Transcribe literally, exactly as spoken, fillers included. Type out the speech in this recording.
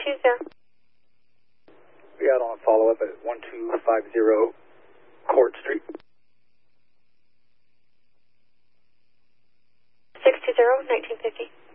two zero. We got on a follow-up at one two five zero Court Street. six two zero, nineteen fifty.